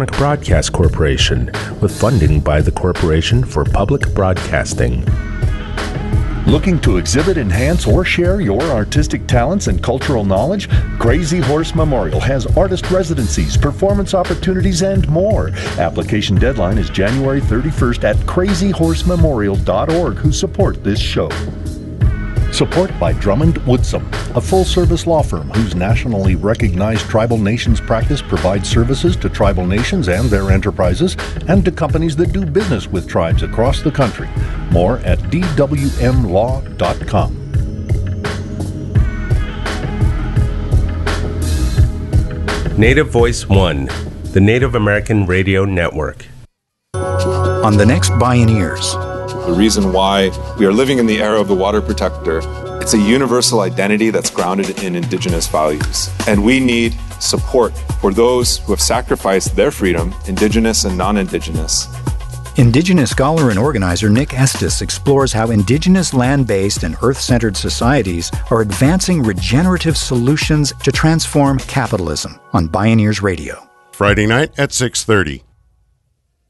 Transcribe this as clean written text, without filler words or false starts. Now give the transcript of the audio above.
Broadcast Corporation, with funding by the Corporation for Public Broadcasting. Looking to exhibit, enhance, or share your artistic talents and cultural knowledge? Crazy Horse Memorial has artist residencies, performance opportunities, and more. Application deadline is January 31st at crazyhorsememorial.org, who support this show. Support by Drummond Woodsum, a full-service law firm whose nationally recognized tribal nations practice provides services to tribal nations and their enterprises and to companies that do business with tribes across the country. More at dwmlaw.com. Native Voice One, the Native American Radio Network. On the next Bioneers. The reason why we are living in the era of the water protector, it's a universal identity that's grounded in Indigenous values. And we need support for those who have sacrificed their freedom, Indigenous and non-Indigenous. Indigenous scholar and organizer Nick Estes explores how Indigenous land-based and earth-centered societies are advancing regenerative solutions to transform capitalism on Bioneers Radio. Friday night at 6:30.